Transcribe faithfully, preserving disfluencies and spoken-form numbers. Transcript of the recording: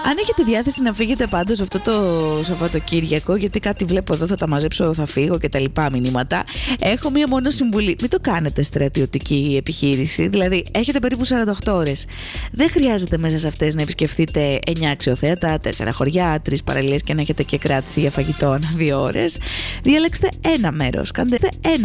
Αν έχετε διάθεση να φύγετε πάντως αυτό το Σαββατοκύριακο, γιατί κάτι βλέπω εδώ, θα τα μαζέψω, θα φύγω και τα λοιπά μηνύματα, έχω μία μόνο συμβουλή. Μην το κάνετε στρατιωτική επιχείρηση. Δηλαδή, έχετε περίπου σαράντα οκτώ ώρες. Δεν χρειάζεται μέσα σε αυτές να επισκεφτείτε εννιά αξιοθέατα, τέσσερα χωριά, τρεις παραλίες και να έχετε και κράτηση για φαγητό ανά δύο ώρες. Διαλέξτε ένα μέρος. Κάντε ένα